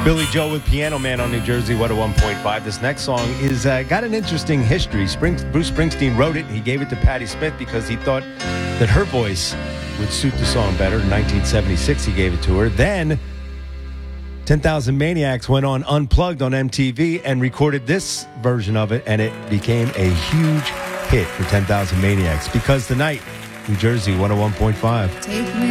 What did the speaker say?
Billy Joel with Piano Man on New Jersey 101.5. This next song is got an interesting history. Bruce Springsteen wrote it. He gave it to Patti Smith because he thought that her voice would suit the song better. In 1976, he gave it to her. Then 10,000 Maniacs went on Unplugged on MTV and recorded this version of it, and it became a huge hit for 10,000 Maniacs. Because Tonight, New Jersey 101.5.